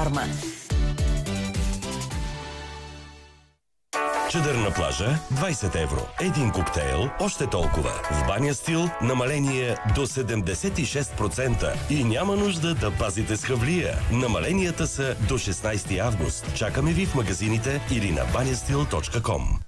платформа. Чадър на плажа – 20 евро. Един коктейл – още толкова. В Баня Стил намаление до 76% и няма нужда да пазите с хавлия. Намаленията са до 16 август. Чакаме ви в магазините или на banyastill.com.